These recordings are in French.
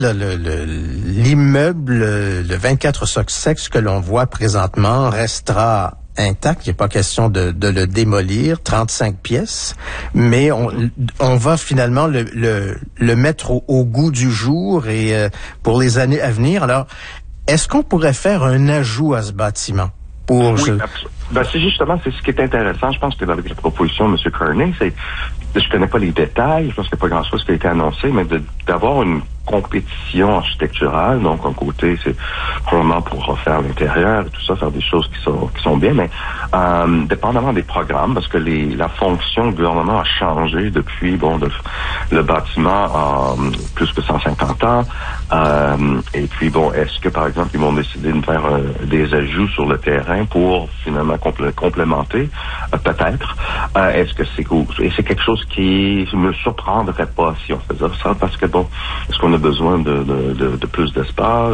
L'immeuble, le 24 Sussex que l'on voit présentement restera intact. Il n'y a pas question de le démolir, 35 pièces, mais on va finalement le mettre au goût du jour et pour les années à venir. Alors, est-ce qu'on pourrait faire un ajout à ce bâtiment? C'est justement, c'est ce qui est intéressant. Je pense que avec la proposition de M. Kearney, je connais pas les détails, je pense qu'il n'y a pas grand-chose qui a été annoncé, mais d'avoir une compétition architecturale, donc un côté, c'est probablement pour refaire l'intérieur et tout ça, faire des choses qui sont bien, mais dépendamment des programmes, parce que la fonction du gouvernement a changé depuis, le bâtiment a plus que 150 ans, et puis est-ce que, par exemple, ils vont décider de faire des ajouts sur le terrain pour finalement complémenter? Peut-être. Est-ce que c'est quelque chose qui me surprendrait pas si on faisait ça, parce que est-ce qu'on a besoin de plus d'espace,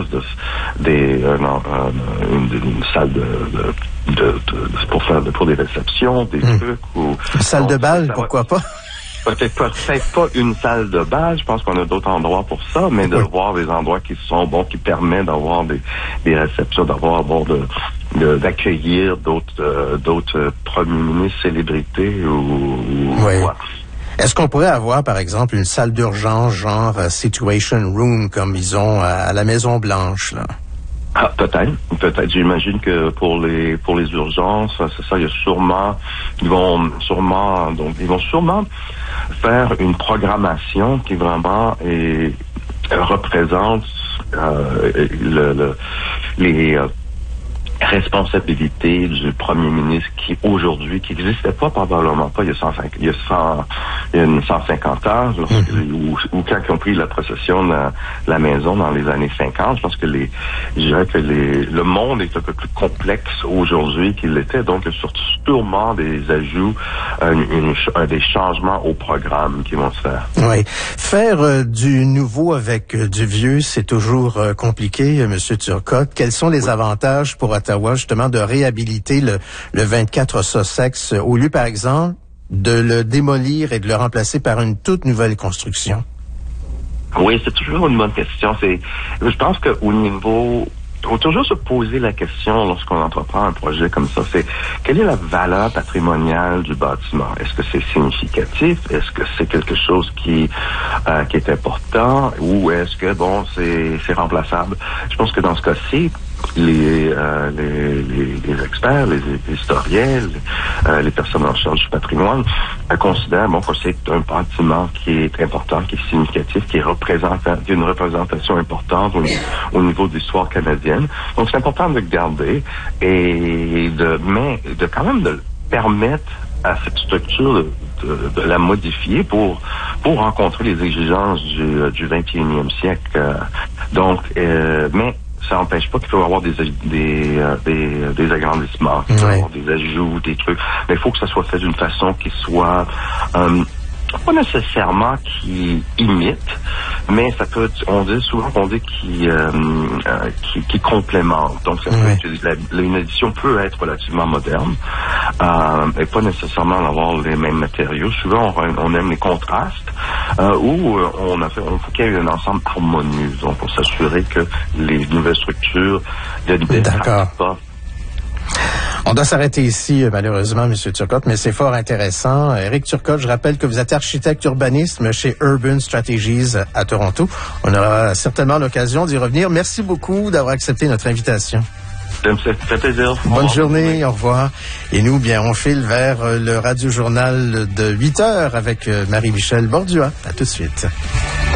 une salle pour des réceptions, des trucs ou une salle de bal, pourquoi pas? Peut-être pas une salle de bal, je pense qu'on a d'autres endroits pour ça, mais de voir des endroits qui sont qui permettent d'avoir des réceptions, d'accueillir d'autres premiers ministres, célébrités ou quoi. Est-ce qu'on pourrait avoir, par exemple, une salle d'urgence genre Situation Room comme ils ont à la Maison-Blanche, là? Ah, peut-être. J'imagine que pour les urgences, c'est ça, ils vont sûrement faire une programmation qui vraiment représente les responsabilité du premier ministre qui n'existait pas probablement pas il y a 150 ans, ou quand ils ont pris la possession de la maison dans les années 50. Je pense que je dirais que le monde est un peu plus complexe aujourd'hui qu'il l'était, donc il y a sûrement des ajouts, des changements au programme qui vont se faire. Oui. Faire du nouveau avec du vieux, c'est toujours compliqué, M. Turcotte. Quels sont les avantages pour Ottawa, justement, de réhabiliter le 24 Sussex, au lieu, par exemple, de le démolir et de le remplacer par une toute nouvelle construction? Oui, c'est toujours une bonne question. Je pense qu'au niveau... Il faut toujours se poser la question lorsqu'on entreprend un projet comme ça, c'est quelle est la valeur patrimoniale du bâtiment? Est-ce que c'est significatif? Est-ce que c'est quelque chose qui est important? Ou est-ce que, c'est remplaçable? Je pense que dans ce cas-ci, les experts, les historiens, les personnes en charge du patrimoine considèrent que c'est un bâtiment qui est important, qui est significatif, qui a une représentation importante au niveau de l'histoire canadienne. Donc c'est important de le garder et de quand même de permettre à cette structure de la modifier pour rencontrer les exigences du 21e siècle. Mais ça n'empêche pas qu'il faut avoir des agrandissements, qu'il faut avoir des ajouts, des trucs. Mais il faut que ça soit fait d'une façon qui soit pas nécessairement qui imite, mais ça peut, on dit souvent qu'on dit qui complémente. Donc ça peut, une édition peut être relativement moderne et pas nécessairement avoir les mêmes matériaux. Souvent on aime les contrastes ou on faut qu'il y ait un ensemble harmonieux, donc pour s'assurer que les nouvelles structures ne détractent pas. On doit s'arrêter ici, malheureusement, M. Turcotte, mais c'est fort intéressant. Éric Turcotte, je rappelle que vous êtes architecte urbanisme chez Urban Strategies à Toronto. On aura certainement l'occasion d'y revenir. Merci beaucoup d'avoir accepté notre invitation. Ça me fait plaisir. Bonne journée, au revoir. Et nous, on file vers le radio-journal de 8 heures avec Marie-Michel Bordua. À tout de suite.